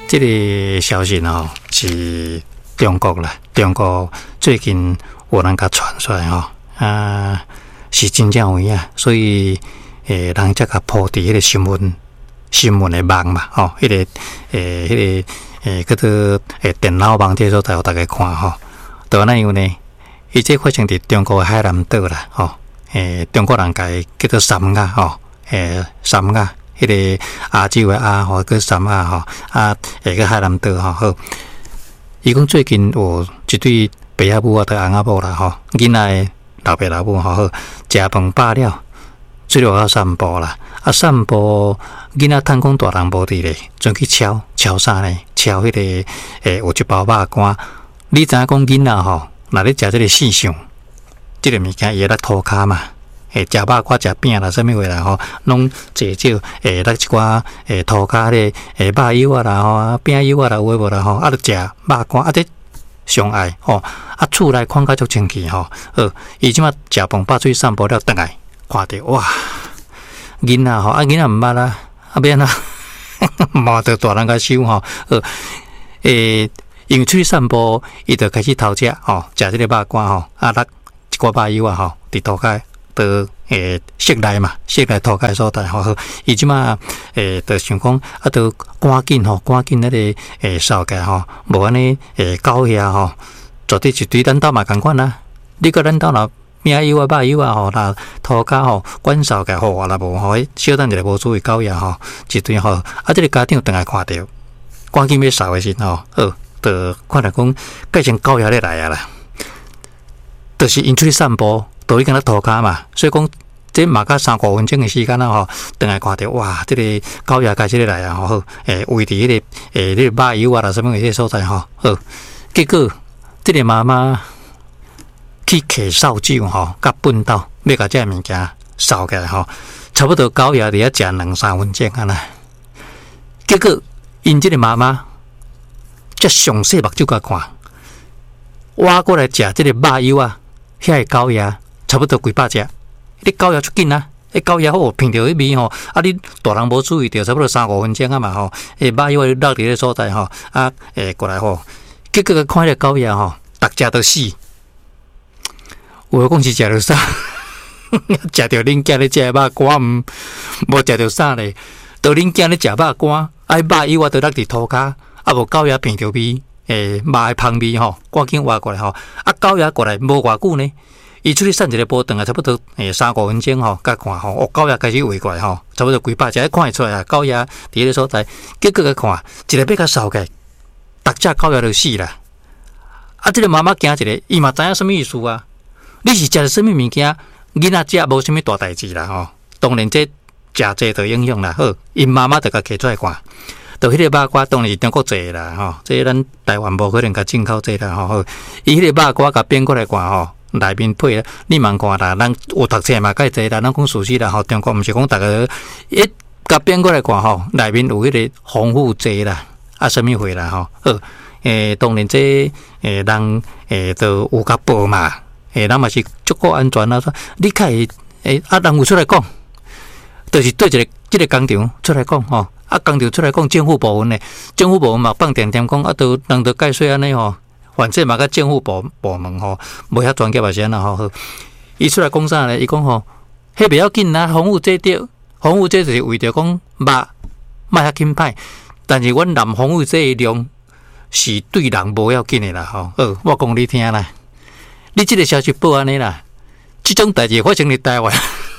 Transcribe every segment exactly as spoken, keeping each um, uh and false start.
这个消息哦是中国啦，中国最近有人甲传出来吼，啊是真正有影，所以诶人才甲铺伫迄个新闻新闻的网嘛，吼、哦，迄、那个诶迄、那个诶叫做诶电脑网这所在互大家看吼。就那样呢，伊这发生伫中国的海南岛啦，吼、哦，诶中国人甲伊叫做三亚吼，诶三亚。迄个亚洲的亚吼，个三亚吼，啊，下个海南岛吼，好。伊讲最近有一对爸仔母啊，跟翁仔某啦吼，囡仔的老爸老母吼，好，食饭饱了，最后要散步啦。啊，散步，囡仔趁讲大人无伫咧，转去敲敲啥呢？敲迄、那个诶，有一包肉干。你知影讲囡仔吼，若咧食即个细项，即、这个物件伊会来涂骹嘛？诶，食肉我食饼啦，啥物话啦吼，拢至少诶，咱一寡诶涂骹咧，诶肉油啊啦吼，饼油啊啦，有诶无啦吼，啊，著食肉干啊，这上爱吼，啊，厝内看甲足清气吼，好，伊即马食饭饱出去散步了，倒来看着哇，囡仔吼，啊，囡仔毋捌啦，啊，变啊，毛着大人甲收吼，好，诶，因为出去散步，伊就开始偷食吼，食即个肉干吼，啊，落一寡肉油啊吼，伫涂骹。的诶，室内嘛，室内涂骹所在吼，伊即马诶，就想讲啊，就赶紧吼，赶紧那个诶，扫起吼，无安尼诶，狗遐吼，绝对一堆咱兜嘛共款啦。你个咱兜若饼油啊、肉油啊吼，若涂骹吼，管扫起好啊，若无吼，小等一个无注意狗遐吼，一堆吼，啊，这个家长等下看着，赶紧要扫的时吼，好，就看来讲，改成狗遐咧来啊啦，就是因出去散步。都已经咧涂骹嘛，所以讲这嘛甲三五分钟的时间啦吼，等下看到哇，这个狗也开始咧来啊吼，诶，围伫迄个诶，迄个肉油啊啦，什么个所在吼，好，结果这个妈妈去摕扫帚吼，甲粪斗要甲这物件扫起来吼，差不多狗也伫遐食两三分钟啊啦，结果因这个妈妈则上细目睭甲看，挖过来食这个肉油啊，遐个狗也。差不多几百只，你狗也出紧啊！迄狗也好，闻着迄味吼，啊！你大人无注意着，差不多三五分钟啊嘛吼，诶，肉油落伫咧所在吼，啊，诶，过来吼，结果看迄个狗也吼，逐只都死。有讲是食着啥？食着恁囝咧食肉干，毋无食着啥咧？到恁囝咧食肉干，啊，肉油啊，都落伫涂骹，啊，无狗也闻着味，诶，肉的芳味吼，赶紧挖过来吼，啊，狗也过来无偌久呢。伊出去散一个步顿啊，差不多诶三五分钟吼，甲看吼，哦狗也开始围过来吼，差不多几百只，看会出来啊，狗也伫迄个所在，结果甲看，一个要甲扫起，逐只狗也就死啦。啊，即、這个妈妈惊一个，伊嘛知影什么意思啊？你是食着什么物件？囡仔食无什么大代志啦吼，当然这食济就影响啦。好，因妈妈就甲摕出来看，就迄个肉瓜当然是中国济啦吼，这咱台湾无可能甲进口济啦吼。好，伊迄个肉瓜甲变过来看吼。内面配咧，你茫看啦，咱有读册嘛，介济啦，咱讲事实啦吼。中国毋是讲逐个一甲变过来看吼，内面有迄个防腐剂啦，啊，什么货啦吼。好，诶，当然这诶人诶都有甲报嘛，诶，咱嘛是足够安全啦。你开诶啊，人有出来讲，就是对一个即个工厂出来讲吼，啊，工厂出来讲政府部门诶，政府部门嘛放电电讲啊，都人都解说安尼吼。反正嘛，甲政府部部门吼，无遐专业也是安那吼。伊出来讲啥咧？伊讲吼，迄袂要紧啦，防腐剂着，防腐剂就是为着讲肉莫遐紧歹，但是阮淋防腐剂量是对人无要紧的啦吼。好，我讲你听啦，你即个消息报安尼啦，即种代志发生伫台湾，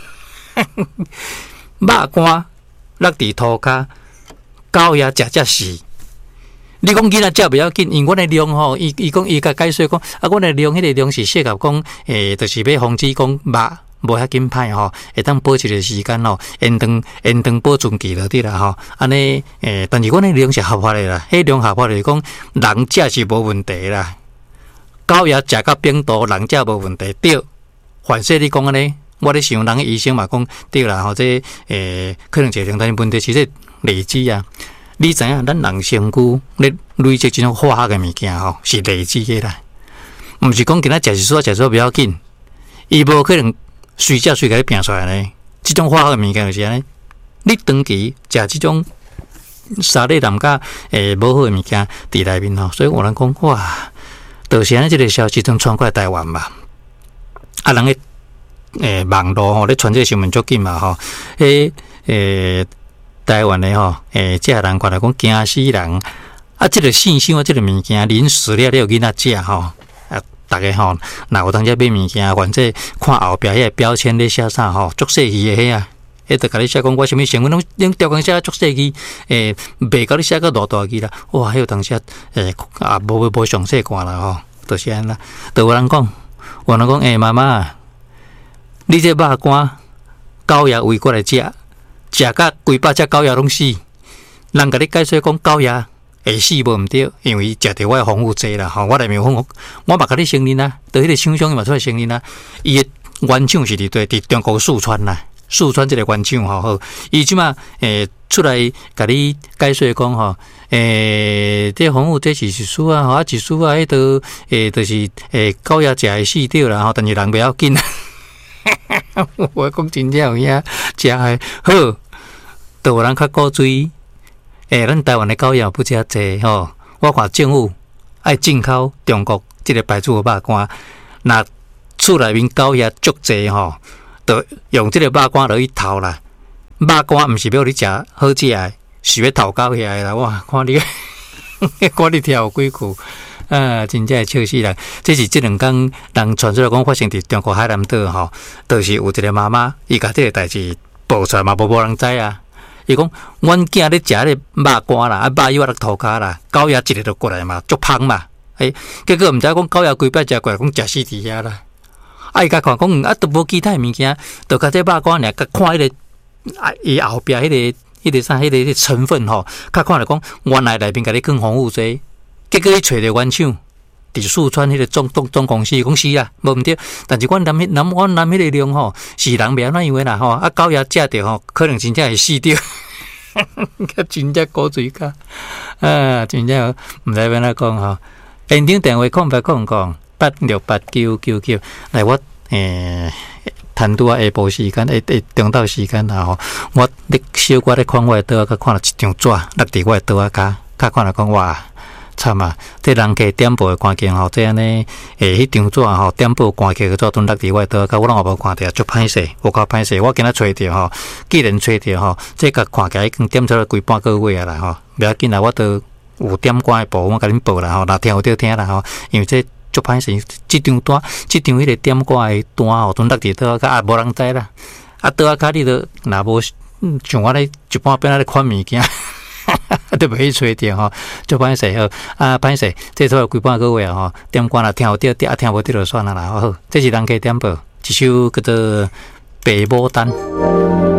肉干落伫涂骹，狗也食食死。你讲囡仔食袂要紧，因阮的量吼，伊伊讲伊甲解说讲，啊，阮的量迄个量是适合讲，诶，就是要防止讲肉无遐紧歹吼，会当保持个时间吼，延长延长保存期落啲啦吼，安尼诶，但是阮的量是合法的啦，迄量合法就是讲人食是无问题啦，狗也食到冰毒，人食无问题，对。反正你讲安尼，我咧想人医生嘛讲对啦吼，这诶可能一个但是问题是这累积啊。你知影，咱人身躯咧累积这种化学的物件吼，是累积的啦，毋是讲今仔食一撮食一撮不要紧，伊无可能随食随甲你拼出来呢。这种化学的物件就是安尼，你长期食这种沙粒南甲诶无好诶物件伫内面吼，所以有人讲哇，就是安尼即个消息正传过来台湾嘛，啊人诶诶网络吼咧传这个新闻足紧嘛吼，诶诶台湾诶吼诶这人看来讲惊死人，啊即、这个信息啊即、这个物件临时了了囡仔食吼。大家吼，若有当遮买物件，反正看后壁迄个标签咧写啥吼，足细气诶迄啊，迄著甲你写讲我啥物成分，拢拢调工写足细气，诶，袂甲你写个偌大字啦，哇，迄有当时诶啊，无无详细看啦吼，就是安啦。著有人讲，有人讲，诶，妈妈，你这肉干狗爷喂过来食，食甲规百只狗爷拢死，人甲你解释讲狗爷。会死无毋对，因为食着我诶防腐剂啦，吼，我内面防腐，我嘛甲你承认啊，对迄个厂商伊嘛出来承认啊，伊诶原厂是伫对，伫中国四川啦，四川即个原厂吼好，伊即马诶出来甲你解说讲吼，诶，这防腐剂是一输啊，吼啊一输啊，迄个诶，就是诶狗仔食会死掉啦，吼，但是人袂要紧，我讲真正有影食诶好，都有人较古锥。诶、欸，咱台湾的狗也不遮济吼，我看政府爱进口中国即个牌子的肉干，那厝内面狗也足济吼，就用即个肉干落去偷啦。肉干毋是要你食好食的，是要偷狗遐啦。哇，看你，看你跳有几句，啊，真正笑死人。这是即两天人传出来讲发生伫中国海南岛吼，就是有一个妈妈，伊甲即个代志报出来嘛，无无人知啊。伊讲，阮囝咧食迄个肉干啦，啊肉油啊落涂骹啦，狗爷一日就过来嘛，足芳嘛。诶、欸，结果毋知讲狗爷规摆食过来，讲食死伫遐啦。啊，伊甲看讲，啊都无其他物件，就甲这肉干尔，甲看迄、那个啊，伊后壁迄、那个、迄、那个啥，迄、那个、那个成分吼，甲看来讲，原来内面甲你放防腐剂，结果伊找着原厂。伫四川迄个总总总公司讲是啦，无毋对。但是阮南迄南阮南迄个量吼，是人袂安怎样诶啦吼。啊，狗也食着吼，可能真正会死掉。真正古锥甲，啊，真正毋知要安怎讲吼。现场电话空白空空八六八九九九，来我诶，谈拄啊下晡时间，下下中昼时间啦吼。我咧小可咧看我诶桌啊，甲看了一张纸，落伫我诶桌啊骹，甲看了讲哇。惨啊！这人客点报的关键吼，这安尼诶，迄张纸吼点报关键个纸蹲落伫我桌，甲我拢也无看着，足歹势，有够歹势。我今仔找着吼，既然找着吼，这甲看起来已经点出来规半个月啊啦吼，不要紧啦，我都有点关的报，我甲恁报啦吼，若听有着听啦吼，因为这足歹势，即张单，即张迄个点关的单吼，蹲落伫桌甲也无人知啦，啊桌啊卡你都若无像我咧一半边仔咧看物件。都袂去吹着吼，做歹势好啊，歹势，这都有几半个月吼，点关啦，听有着点，啊听无着就算啦啦，好，这是人家点报，一首叫做《爸母单》。